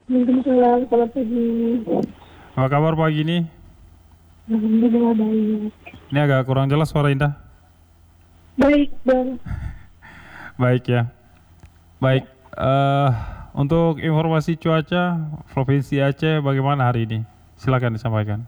Waalaikumsalam, selamat pagi. Apa kabar pagi ini? Alhamdulillah baik. Ini agak kurang jelas suara Indah. Baik, Bang. Baik ya. Baik. Ya. eh untuk informasi cuaca Provinsi Aceh bagaimana hari ini? Silakan disampaikan.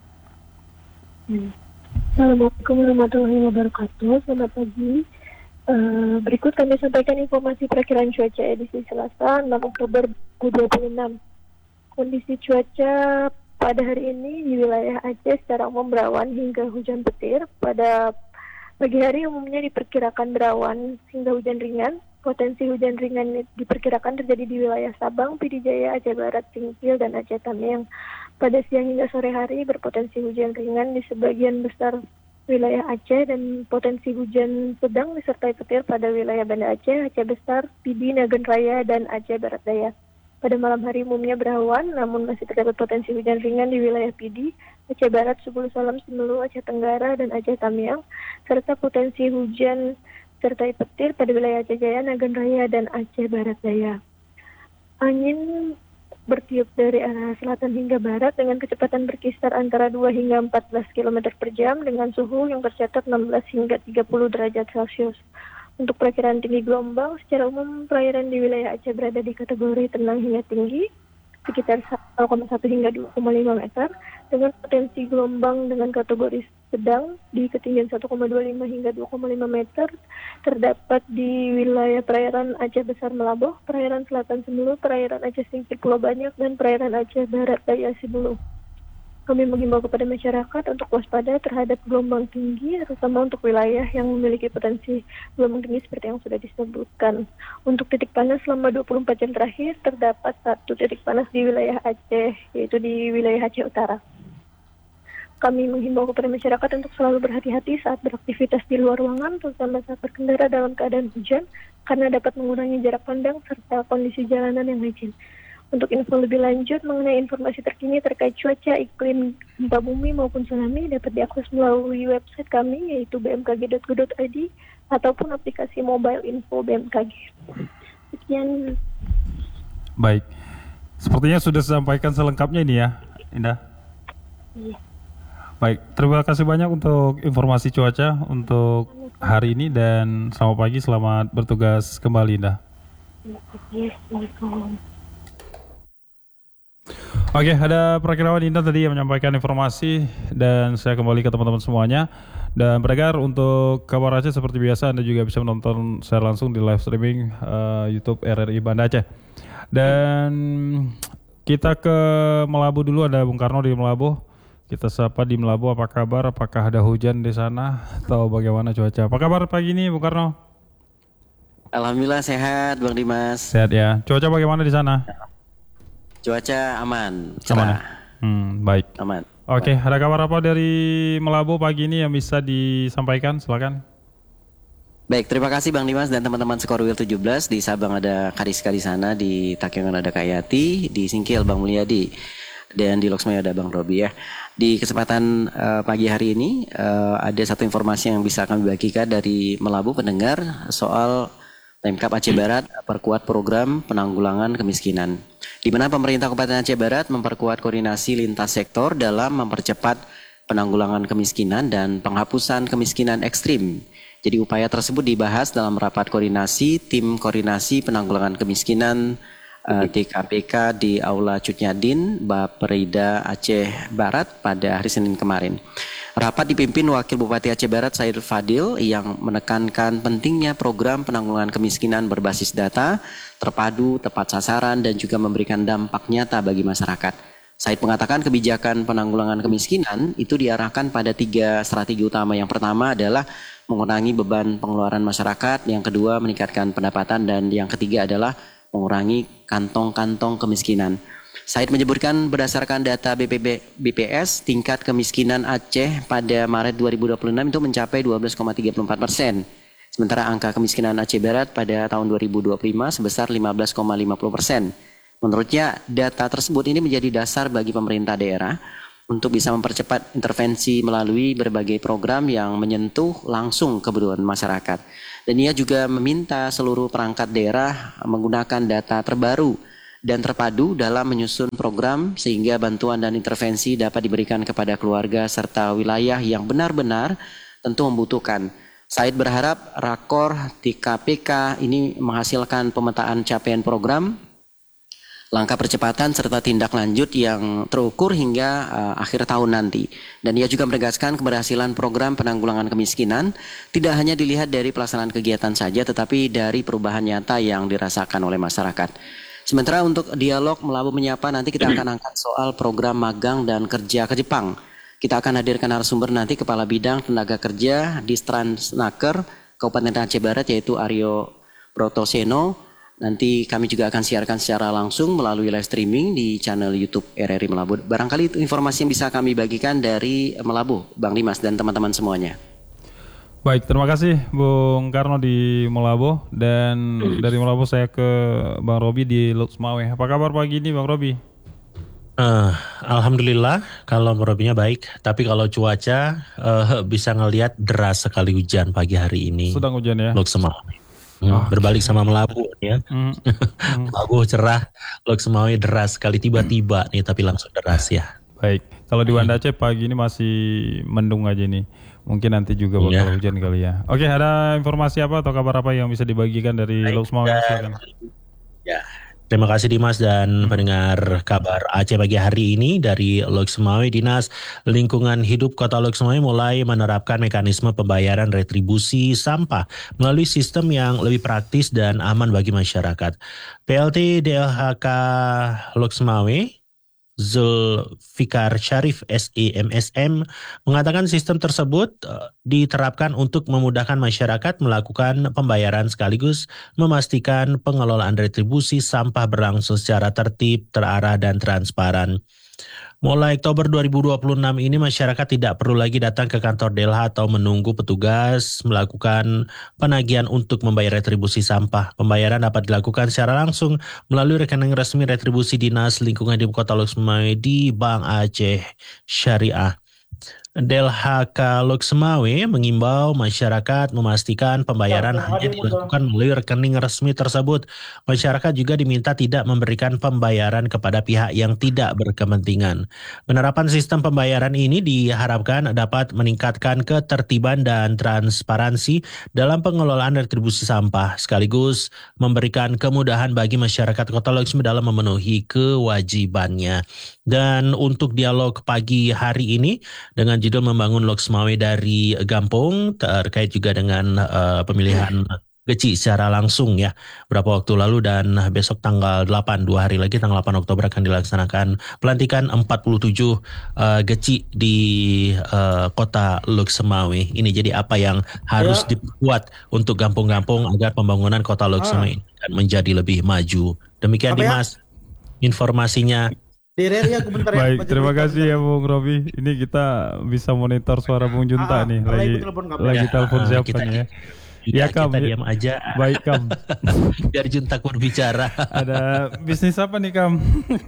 Hmm. Assalamualaikum warahmatullahi wabarakatuh. Selamat pagi. Berikut kami sampaikan informasi perakiraan cuaca edisi Selasa 6 Oktober 2026. Kondisi cuaca pada hari ini di wilayah Aceh secara umum berawan hingga hujan petir. Pada pagi hari umumnya diperkirakan berawan hingga hujan ringan. Potensi hujan ringan diperkirakan terjadi di wilayah Sabang, Pidijaya, Aceh Barat, Singkil, dan Aceh Tamiang. Pada siang hingga sore hari berpotensi hujan ringan di sebagian besar wilayah Aceh dan potensi hujan sedang disertai petir pada wilayah Banda Aceh, Aceh Besar, Pidi, Nagan Raya, dan Aceh Barat Daya. Pada malam hari umumnya berawan, namun masih terdapat potensi hujan ringan di wilayah Pidi, Aceh Barat, Subulu Salam, Semelu, Aceh Tenggara, dan Aceh Tamiang, serta potensi hujan sertai petir pada wilayah Aceh Jaya, Nagan Raya, dan Aceh Barat Daya. Angin bertiup dari arah selatan hingga barat dengan kecepatan berkisar antara 2 hingga 14 km per jam dengan suhu yang tercatat 16 hingga 30 derajat Celcius. Untuk perakiraan tinggi gelombang, secara umum perairan di wilayah Aceh berada di kategori tenang hingga tinggi, sekitar 0,1 hingga 2,5 meter, dengan potensi gelombang dengan kategori sedang di ketinggian 1,25 hingga 2,5 meter, terdapat di wilayah perairan Aceh Besar Melaboh, perairan Selatan Semelu, perairan Aceh Singkil Pulau Banyak, dan perairan Aceh Barat Daya Sibulu. Kami menghimbau kepada masyarakat untuk waspada terhadap gelombang tinggi, terutama untuk wilayah yang memiliki potensi gelombang tinggi seperti yang sudah disebutkan. Untuk titik panas selama 24 jam terakhir, terdapat 1 titik panas di wilayah Aceh, yaitu di wilayah Aceh Utara. Kami menghimbau kepada masyarakat untuk selalu berhati-hati saat beraktivitas di luar ruangan, terutama saat berkendara dalam keadaan hujan, karena dapat mengurangi jarak pandang serta kondisi jalanan yang licin. Untuk info lebih lanjut mengenai informasi terkini terkait cuaca, iklim, gempa bumi maupun tsunami dapat diakses melalui website kami yaitu bmkg.go.id ataupun aplikasi mobile info BMKG. Sekian. Baik. Sepertinya sudah disampaikan selengkapnya ini ya, Indah. Iya. Baik, terima kasih banyak untuk informasi cuaca untuk hari ini dan selamat pagi, selamat bertugas kembali, Indah. Assalamualaikum. Oke, ada Prakirawan Indah tadi yang menyampaikan informasi dan saya kembali ke teman-teman semuanya. Dan pendengar, untuk kabar Aceh seperti biasa Anda juga bisa menonton secara langsung di live streaming YouTube RRI Banda Aceh. Dan kita ke Melabu dulu, ada Bung Karno di Melabu. Kita sapa di Melabu, apa kabar? Apakah ada hujan di sana atau bagaimana cuaca? Apa kabar pagi ini, Bung Karno? Alhamdulillah sehat, Bang Dimas. Sehat ya. Cuaca bagaimana di sana? Cuaca aman, Aman ya? cerah, Baik. aman. Oke, ada kabar apa dari Melabu pagi ini yang bisa disampaikan? Silakan. Baik, terima kasih Bang Dimas dan teman-teman Skorwil 17. Di Sabang ada Kariska di sana, di Takengon ada Kak Yati, di Singkil Bang Mulyadi, dan di Loksmayo ada Bang Robi ya. Di kesempatan pagi hari ini ada satu informasi yang bisa kami bagikan dari Melabu pendengar soal Pemkab Aceh Barat perkuat program penanggulangan kemiskinan, di mana pemerintah Kabupaten Aceh Barat memperkuat koordinasi lintas sektor dalam mempercepat penanggulangan kemiskinan dan penghapusan kemiskinan ekstrim. Jadi upaya tersebut dibahas dalam rapat koordinasi tim koordinasi penanggulangan kemiskinan TKPK di Aula Cutnyadin, Baperida Aceh Barat pada hari Senin kemarin. Rapat dipimpin Wakil Bupati Aceh Barat Said Fadil yang menekankan pentingnya program penanggulangan kemiskinan berbasis data, terpadu, tepat sasaran, dan juga memberikan dampak nyata bagi masyarakat. Said mengatakan kebijakan penanggulangan kemiskinan itu diarahkan pada 3 strategi utama. Yang pertama adalah mengurangi beban pengeluaran masyarakat, yang kedua meningkatkan pendapatan, dan yang ketiga adalah mengurangi kantong-kantong kemiskinan. Said menyebutkan berdasarkan data BPS, tingkat kemiskinan Aceh pada Maret 2026 itu mencapai 12,34%. Sementara angka kemiskinan Aceh Barat pada tahun 2025 sebesar 15,50%. Menurutnya, data tersebut ini menjadi dasar bagi pemerintah daerah untuk bisa mempercepat intervensi melalui berbagai program yang menyentuh langsung kebutuhan masyarakat. Dan ia juga meminta seluruh perangkat daerah menggunakan data terbaru dan terpadu dalam menyusun program sehingga bantuan dan intervensi dapat diberikan kepada keluarga serta wilayah yang benar-benar tentu membutuhkan. Said berharap rakor TKPK ini menghasilkan pemetaan capaian program, langkah percepatan serta tindak lanjut yang terukur hingga akhir tahun nanti. Dan ia juga menegaskan keberhasilan program penanggulangan kemiskinan tidak hanya dilihat dari pelaksanaan kegiatan saja, tetapi dari perubahan nyata yang dirasakan oleh masyarakat. Sementara untuk dialog Melabu Menyapa nanti kita akan angkat soal program magang dan kerja ke Jepang. Kita akan hadirkan narasumber nanti Kepala Bidang Tenaga Kerja di Stransnaker Kabupaten Aceh Barat yaitu Aryo Brotoseno. Nanti kami juga akan siarkan secara langsung melalui live streaming di channel YouTube RRI Melabu. Barangkali itu informasi yang bisa kami bagikan dari Melabu, Bang Dimas dan teman-teman semuanya. Baik, terima kasih Bung Karno di Melabu. Dan dari Melabu saya ke Bang Robi di Loksmawe. Apa kabar pagi ini Bang Robi? Alhamdulillah kalau Robinya baik. Tapi kalau cuaca bisa ngelihat deras sekali hujan pagi hari ini. Sedang hujan ya? Loksmawe. Berbalik sama Melabu ya. Melabu cerah, Loksmawe deras sekali tiba-tiba nih tapi langsung deras ya. Baik, kalau di Banda Aceh pagi ini masih mendung aja nih. Mungkin nanti juga bakal hujan kali ya. Oke, ada informasi apa atau kabar apa yang bisa dibagikan dari Loksmawe? Ya. Terima kasih Dimas dan pendengar kabar Aceh pagi hari ini dari Loksmawe. Dinas Lingkungan Hidup Kota Loksmawe mulai menerapkan mekanisme pembayaran retribusi sampah melalui sistem yang lebih praktis dan aman bagi masyarakat. PLT DLHK Loksmawe Zulfikar Syarif SEMSM mengatakan sistem tersebut diterapkan untuk memudahkan masyarakat melakukan pembayaran sekaligus memastikan pengelolaan retribusi sampah berlangsung secara tertib, terarah, dan transparan. Mulai Oktober 2026 ini masyarakat tidak perlu lagi datang ke kantor DLH atau menunggu petugas melakukan penagihan untuk membayar retribusi sampah. Pembayaran dapat dilakukan secara langsung melalui rekening resmi retribusi Dinas Lingkungan Hidup Kota Loksmawe di Bank Aceh Syariah. DLHK Loksmawe mengimbau masyarakat memastikan pembayaran hanya dilakukan melalui rekening resmi tersebut. Masyarakat juga diminta tidak memberikan pembayaran kepada pihak yang tidak berkepentingan. Penerapan sistem pembayaran ini diharapkan dapat meningkatkan ketertiban dan transparansi dalam pengelolaan retribusi sampah, sekaligus memberikan kemudahan bagi masyarakat Kota Loksmawe dalam memenuhi kewajibannya. Dan untuk dialog pagi hari ini dengan judul Membangun Loksmawe dari Gampung terkait juga dengan pemilihan Geci secara langsung ya beberapa waktu lalu, dan besok tanggal 8, 2 hari lagi tanggal 8 Oktober akan dilaksanakan pelantikan 47 Geci di Kota Loksmawe ini. Jadi apa yang harus dibuat untuk gampung-gampung agar pembangunan Kota Loksmawe ini akan menjadi lebih maju. Demikian Dimas informasinya. Baik, terima kasih ya Bung Robi. Ini kita bisa monitor suara Bung Junta nih. Lagi telepon siapa nih ya? Ya Kam, kita diam aja. Baik Kam. Biar Junta berbicara. Ada bisnis apa nih Kam?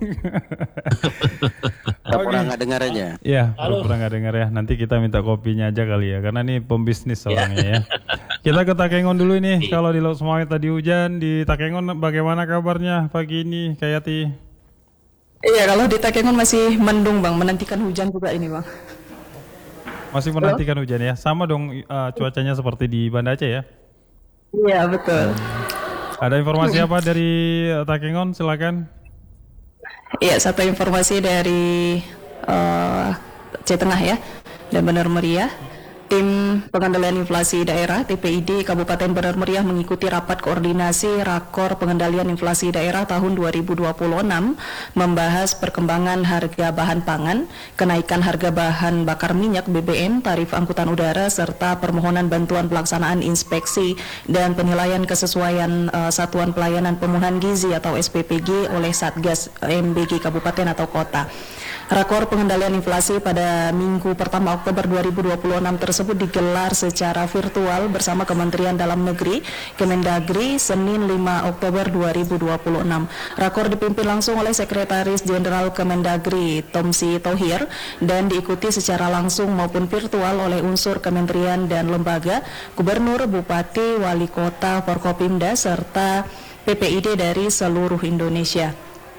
Pura nggak dengar aja. Iya, pura nggak dengar ya. Nanti kita minta kopinya aja kali ya, karena ini pembisnis orangnya ya. Kita ke Takengon dulu ini. Kalau di Loksmawe tadi hujan, di Takengon bagaimana kabarnya pagi ini, Kayati? Iya, kalau di Takengon masih mendung Bang, menantikan hujan juga ini Bang. Masih menantikan hujan ya? Sama dong cuacanya seperti di Banda Aceh ya? Iya, betul. Ada informasi apa dari Takengon? Silakan. Iya, satu informasi dari Aceh Tengah ya, dan Benar Meriah. Tim Pengendalian Inflasi Daerah TPID Kabupaten Benar Meriah mengikuti rapat koordinasi Rakor Pengendalian Inflasi Daerah tahun 2026 membahas perkembangan harga bahan pangan, kenaikan harga bahan bakar minyak BBM, tarif angkutan udara, serta permohonan bantuan pelaksanaan inspeksi dan penilaian kesesuaian Satuan Pelayanan Pemenuhan Gizi atau SPPG oleh Satgas MBG Kabupaten atau Kota. Rakor Pengendalian Inflasi pada Minggu pertama Oktober 2026 tersebut digelar secara virtual bersama Kementerian Dalam Negeri, Kemendagri, Senin 5 Oktober 2026. Rakor dipimpin langsung oleh Sekretaris Jenderal Kemendagri, Tomsi Tohir, dan diikuti secara langsung maupun virtual oleh unsur kementerian dan lembaga, gubernur, bupati, wali kota, Forkopimda, serta PPID dari seluruh Indonesia.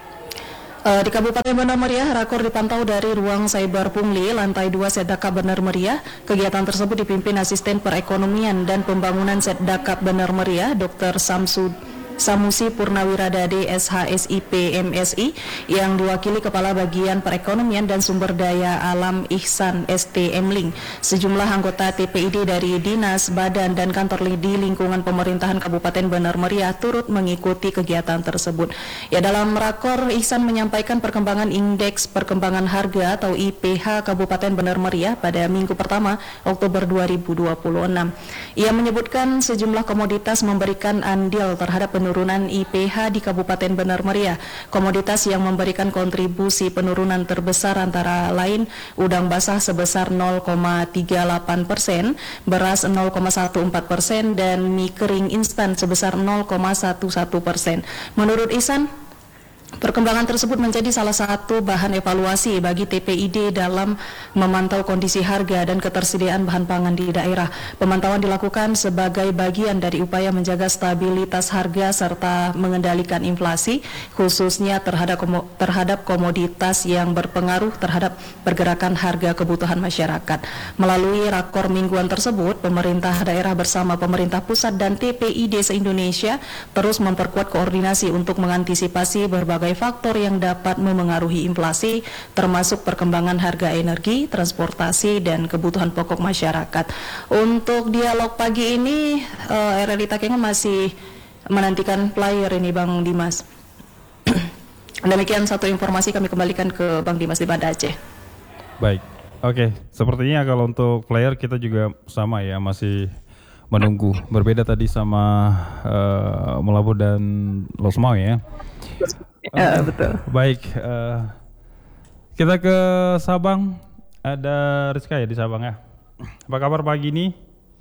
Di Kabupaten Benar Meriah, rakor dipantau dari ruang Cyber Pungli, lantai 2 Setdakap Benar Meriah. Kegiatan tersebut dipimpin Asisten Perekonomian dan Pembangunan Setdakap Benar Meriah, Dr. Samusi Purnawiradade SHSIP MSI, yang diwakili Kepala Bagian Perekonomian dan Sumber Daya Alam Ihsan STM Ling. Sejumlah anggota TPID dari Dinas, Badan, dan kantor di lingkungan pemerintahan Kabupaten Benar Meriah turut mengikuti kegiatan tersebut. Ya, dalam rakor, Ihsan menyampaikan perkembangan Indeks Perkembangan Harga atau IPH Kabupaten Benar Meriah pada minggu pertama Oktober 2026. Ia menyebutkan sejumlah komoditas memberikan andil terhadap penurunan IPH di Kabupaten Benar Meriah. Komoditas yang memberikan kontribusi penurunan terbesar antara lain udang basah sebesar 0,38%, beras 0,14%, dan mie kering instan sebesar 0,11%. Menurut Ihsan, perkembangan tersebut menjadi salah satu bahan evaluasi bagi TPID dalam memantau kondisi harga dan ketersediaan bahan pangan di daerah. Pemantauan dilakukan sebagai bagian dari upaya menjaga stabilitas harga serta mengendalikan inflasi, khususnya terhadap komoditas yang berpengaruh terhadap pergerakan harga kebutuhan masyarakat. Melalui rakor mingguan tersebut, pemerintah daerah bersama pemerintah pusat dan TPID se-Indonesia terus memperkuat koordinasi untuk mengantisipasi berbagai faktor yang dapat memengaruhi inflasi, termasuk perkembangan harga energi, transportasi, dan kebutuhan pokok masyarakat. Untuk dialog pagi ini, RRI Takengon masih menantikan player ini, Bang Dimas. Demikian satu informasi, kami kembalikan ke Bang Dimas di Banda Aceh. Baik, oke. Sepertinya kalau untuk player kita juga sama ya, masih menunggu. Berbeda tadi sama Melabu dan Losmau ya. Betul. Baik, kita ke Sabang. Ada Rizka ya di Sabang ya. Apa kabar pagi ini?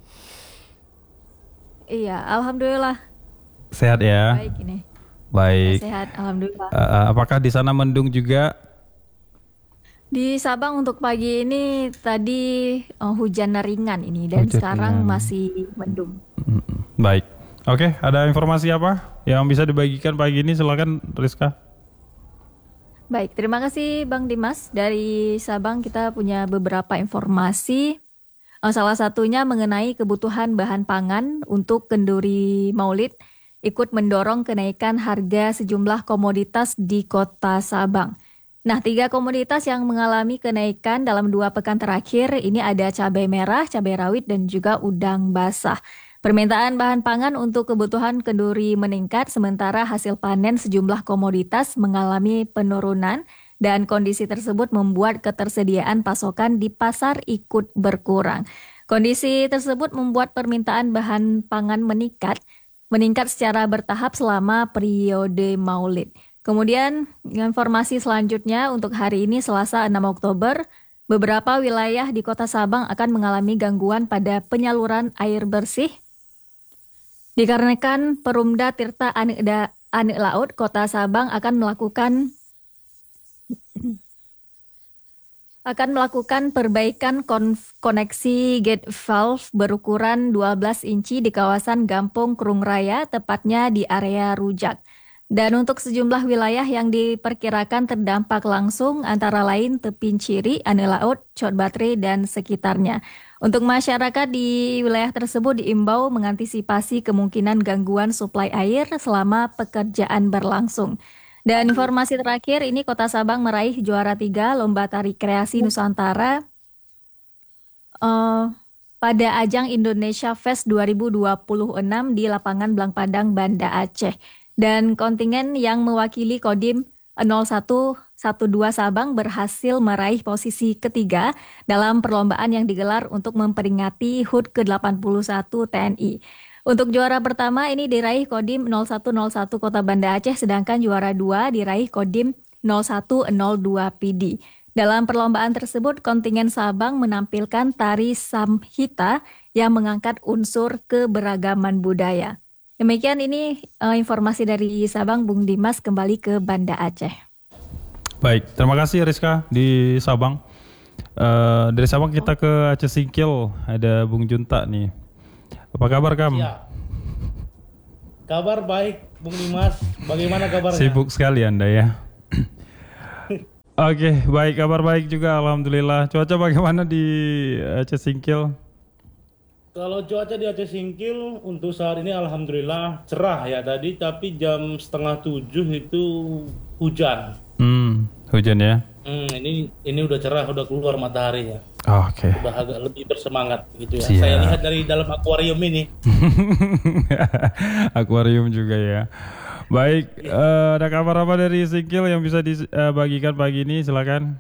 Iya, alhamdulillah. Sehat ya? Baik ini. Baik. Sehat, alhamdulillah. Apakah di sana mendung juga? Di Sabang untuk pagi ini tadi hujan ringan ini dan Hujan sekarang ringan. masih mendung. Baik. Oke, ada informasi apa yang bisa dibagikan pagi ini? Silakan Rizka. Baik, terima kasih Bang Dimas. Dari Sabang kita punya beberapa informasi. Salah satunya mengenai kebutuhan bahan pangan untuk kenduri Maulid ikut mendorong kenaikan harga sejumlah komoditas di Kota Sabang. Nah, 3 komoditas yang mengalami kenaikan dalam 2 pekan terakhir ini ada cabai merah, cabai rawit, dan juga udang basah. Permintaan bahan pangan untuk kebutuhan kenduri meningkat, sementara hasil panen sejumlah komoditas mengalami penurunan, dan kondisi tersebut membuat ketersediaan pasokan di pasar ikut berkurang. Kondisi tersebut membuat permintaan bahan pangan meningkat secara bertahap selama periode Maulid. Kemudian informasi selanjutnya untuk hari ini Selasa 6 Oktober, beberapa wilayah di Kota Sabang akan mengalami gangguan pada penyaluran air bersih dikarenakan Perumda Tirta Ane Laut Kota Sabang akan melakukan perbaikan koneksi gate valve berukuran 12 inci di kawasan Gampong Krung Raya, tepatnya di area Rujak. Dan untuk sejumlah wilayah yang diperkirakan terdampak langsung antara lain Tepin Ciri, Ane Laut, Cot Batre, dan sekitarnya. Untuk masyarakat di wilayah tersebut diimbau mengantisipasi kemungkinan gangguan suplai air selama pekerjaan berlangsung. Dan informasi terakhir ini Kota Sabang meraih juara 3 Lomba Tari Kreasi Nusantara pada ajang Indonesia Fest 2026 di lapangan Blang Padang, Banda Aceh. Dan kontingen yang mewakili Kodim 0112 Sabang berhasil meraih posisi ketiga dalam perlombaan yang digelar untuk memperingati HUT ke-81 TNI. Untuk juara pertama ini diraih Kodim 0101 Kota Banda Aceh, sedangkan juara 2 diraih Kodim 0102 PD. Dalam perlombaan tersebut, kontingen Sabang menampilkan tari Samhita yang mengangkat unsur keberagaman budaya. Demikian ini informasi dari Sabang, Bung Dimas, kembali ke Banda Aceh. Baik, terima kasih Rizka di Sabang. Dari Sabang kita ke Aceh Singkil, ada Bung Junta nih. Apa kabar Kam? Ya. Kabar baik, Bung Dimas. Bagaimana kabarnya? Sibuk sekali Anda ya. Oke, baik, kabar baik juga alhamdulillah. Cuaca bagaimana di Aceh Singkil? Kalau cuaca di Aceh Singkil untuk saat ini alhamdulillah cerah ya tadi, tapi jam setengah 7 itu hujan. Hujan ya. Ini udah cerah, udah keluar mataharinya. Oke. Udah agak lebih bersemangat gitu ya. Siap. Saya lihat dari dalam akuarium ini. Akuarium juga ya. Baik, ada kabar apa dari Singkil yang bisa dibagikan pagi ini? Silakan.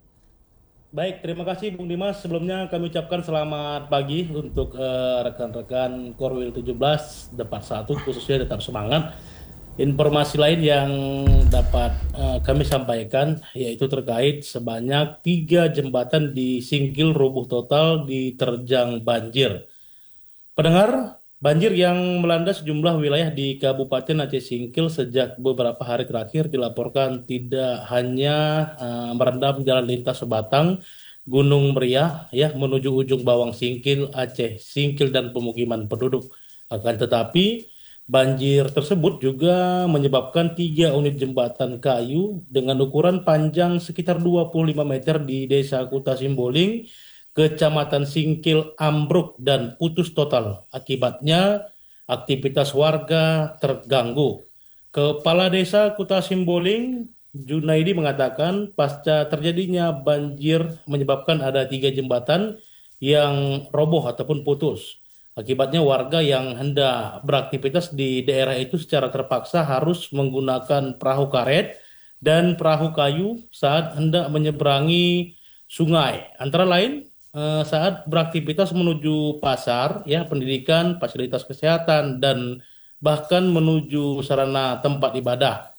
Baik, terima kasih Bung Dimas. Sebelumnya kami ucapkan selamat pagi untuk rekan-rekan Korwil 17 Depak 1, khususnya tetap semangat. Informasi lain yang dapat kami sampaikan yaitu terkait sebanyak 3 jembatan di Singkil roboh total diterjang banjir. Pendengar, banjir yang melanda sejumlah wilayah di Kabupaten Aceh Singkil sejak beberapa hari terakhir dilaporkan tidak hanya merendam jalan lintas sebatang Gunung Meriah ya menuju ujung Bawang Singkil, Aceh Singkil dan pemukiman penduduk. Akan tetapi banjir tersebut juga menyebabkan 3 unit jembatan kayu dengan ukuran panjang sekitar 25 meter di Desa Kuta Simboling, Kecamatan Singkil ambruk dan putus total. Akibatnya aktivitas warga terganggu. Kepala Desa Kuta Simboling, Junaidi mengatakan pasca terjadinya banjir menyebabkan ada 3 jembatan yang roboh ataupun putus. Akibatnya warga yang hendak beraktivitas di daerah itu secara terpaksa harus menggunakan perahu karet dan perahu kayu saat hendak menyeberangi sungai. Antara lain saat beraktivitas menuju pasar, ya, pendidikan, fasilitas kesehatan, dan bahkan menuju sarana tempat ibadah.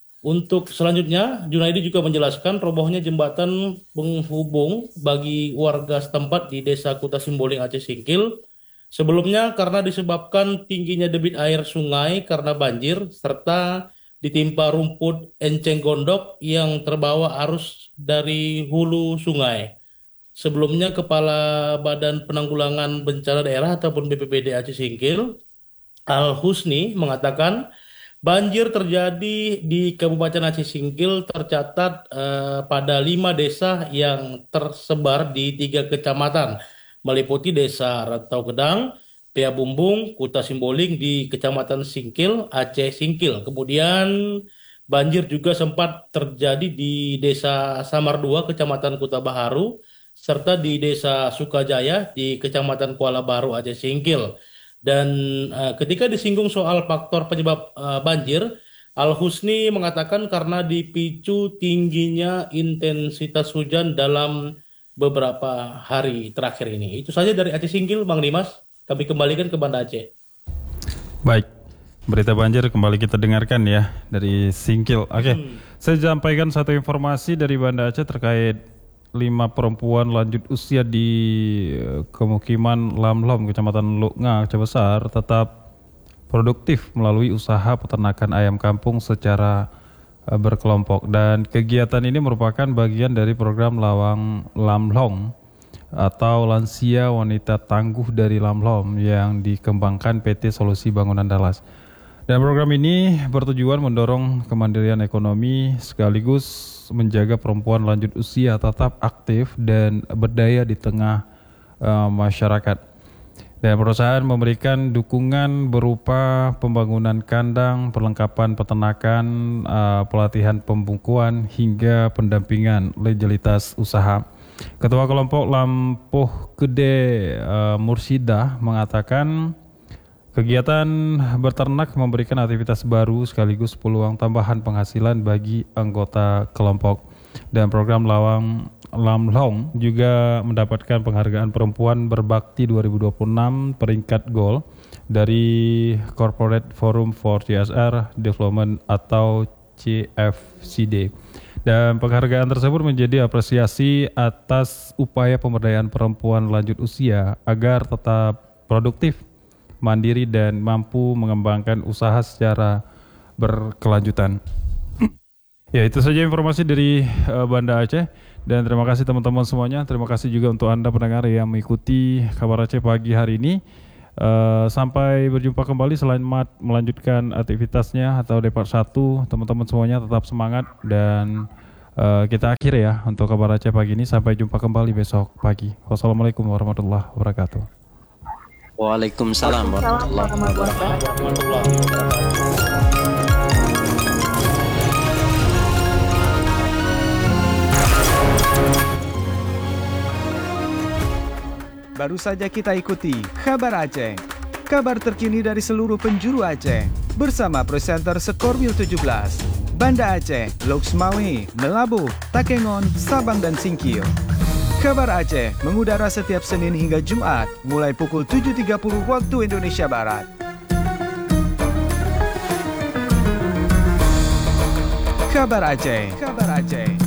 Untuk selanjutnya, Junaidi juga menjelaskan robohnya jembatan penghubung bagi warga setempat di Desa Kuta Simboling Aceh Singkil. Sebelumnya karena disebabkan tingginya debit air sungai karena banjir, serta ditimpa rumput enceng gondok yang terbawa arus dari hulu sungai. Sebelumnya Kepala Badan Penanggulangan Bencana Daerah ataupun BPBD Aceh Singkil, Al Husni, mengatakan banjir terjadi di Kabupaten Aceh Singkil tercatat pada 5 desa yang tersebar di 3 kecamatan, meliputi Desa Rantau Gedang, Pea Bumbung, Kuta Simboling di Kecamatan Singkil, Aceh Singkil. Kemudian banjir juga sempat terjadi di Desa Samar 2, Kecamatan Kuta Baharu, serta di Desa Sukajaya di Kecamatan Kuala Baru, Aceh Singkil. Dan ketika disinggung soal faktor penyebab banjir, Al Husni mengatakan karena dipicu tingginya intensitas hujan dalam beberapa hari terakhir ini. Itu saja dari Aceh Singkil, Bang Dimas. Kami kembalikan ke Banda Aceh. Baik, berita banjir kembali kita dengarkan ya dari Singkil. Oke, saya sampaikan satu informasi dari Banda Aceh terkait 5 perempuan lanjut usia di pemukiman Lamlom, Kecamatan Luknga, Aceh Besar, tetap produktif melalui usaha peternakan ayam kampung secara berkelompok, dan kegiatan ini merupakan bagian dari program Lawang Lamlong atau Lansia Wanita Tangguh dari Lamlom yang dikembangkan PT Solusi Bangunan Dallas. Dan program ini bertujuan mendorong kemandirian ekonomi sekaligus menjaga perempuan lanjut usia tetap aktif dan berdaya di tengah masyarakat. Dan perusahaan memberikan dukungan berupa pembangunan kandang, perlengkapan peternakan, pelatihan pembungkuan, hingga pendampingan legalitas usaha. Ketua kelompok Lampuh Gede Mursidah mengatakan kegiatan beternak memberikan aktivitas baru sekaligus peluang tambahan penghasilan bagi anggota kelompok. Dan program Lawang Lamlong juga mendapatkan penghargaan perempuan berbakti 2026 peringkat gold dari Corporate Forum for CSR Development atau CFCD. Dan penghargaan tersebut menjadi apresiasi atas upaya pemberdayaan perempuan lanjut usia agar tetap produktif, mandiri, dan mampu mengembangkan usaha secara berkelanjutan. Ya, itu saja informasi dari Banda Aceh, dan terima kasih teman-teman semuanya. Terima kasih juga untuk Anda pendengar yang mengikuti Kabar Aceh pagi hari ini. Sampai berjumpa kembali. Selain melanjutkan aktivitasnya atau Depart 1, teman-teman semuanya tetap semangat dan kita akhiri ya untuk kabar Aceh pagi ini. Sampai jumpa kembali besok pagi. Wassalamualaikum warahmatullahi wabarakatuh. Waalaikumsalam warahmatullahi wabarakatuh. Baru saja kita ikuti Kabar Aceh. Kabar terkini dari seluruh penjuru Aceh. Bersama presenter Skorwil 17. Banda Aceh, Lok Sumawe, Melabuh, Takengon, Sabang dan Singkil. Kabar Aceh mengudara setiap Senin hingga Jumat mulai pukul 7.30 waktu Indonesia Barat. Kabar Aceh. Kabar Aceh.